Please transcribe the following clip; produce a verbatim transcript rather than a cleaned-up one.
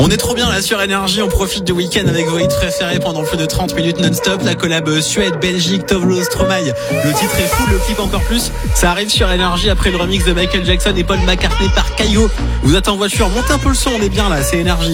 On est trop bien là sur Énergie, on profite du week-end avec vos hits préférés pendant plus de trente minutes non-stop. La collab Suède, Belgique, Tovlo, Stromae. Le titre est fou, le clip encore plus. Ça arrive sur Énergie après le remix de Michael Jackson et Paul McCartney par Kygo. Vous êtes en voiture, montez un peu le son, on est bien là, c'est Énergie.